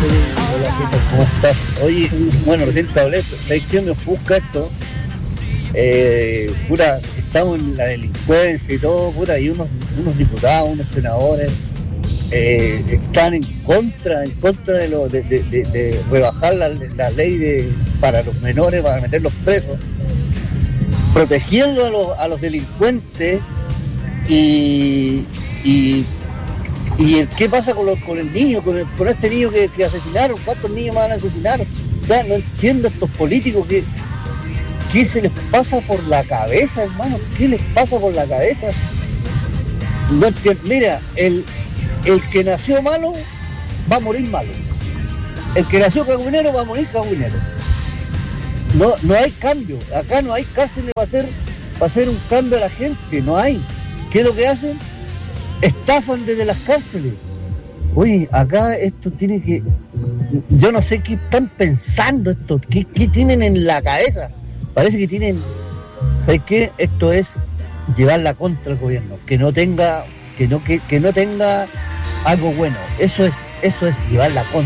Hola, Peter, ¿cómo estás? Oye, bueno, recién te hablé, ¿sabes qué me ofusca esto? Puta, estamos en la delincuencia y todo, puta, y unos diputados, unos senadores están en contra de rebajar la ley para los menores, para meterlos presos, protegiendo a los delincuentes y, y, ¿qué pasa con el niño, con este niño que asesinaron? ¿Cuántos niños van a asesinar? O sea, no entiendo estos políticos ¿qué se les pasa por la cabeza, hermano? ¿Qué les pasa por la cabeza? No entiendo. Mira, el que nació malo va a morir malo. El que nació cagüinero va a morir cagüinero. No hay cambio. Acá no hay cárceles para hacer un cambio a la gente. No hay. ¿Qué es lo que hacen? Estafan desde las cárceles. Oye, acá esto tiene que... Yo no sé qué están pensando estos. ¿Qué tienen en la cabeza? Parece que tienen... ¿Sabes qué? Esto es llevarla contra el gobierno. Que no tenga algo bueno. Eso es llevarla contra.